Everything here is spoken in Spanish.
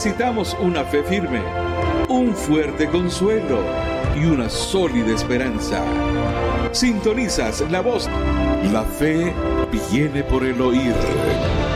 Necesitamos una fe firme, un fuerte consuelo y una sólida esperanza. Sintonizas la voz. La fe viene por el oír.